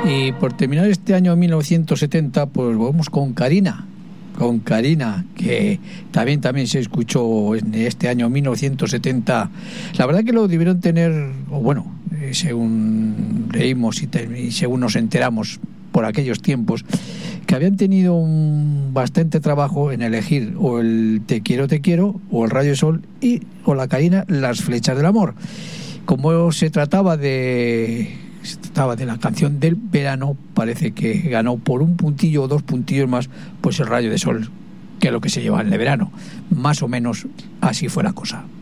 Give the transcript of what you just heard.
Y por terminar este año 1970, pues vamos con Karina, que también se escuchó en este año 1970. La verdad que lo debieron tener, o bueno, según leímos y según nos enteramos por aquellos tiempos, que habían tenido un bastante trabajo en elegir o el Te quiero o el Rayo de Sol o la Karina, Las flechas del amor. Como se trataba de la canción del verano, parece que ganó por un puntillo o 2 puntillos más pues el Rayo de Sol, que es lo que se lleva en el verano. Más o menos así fue la cosa.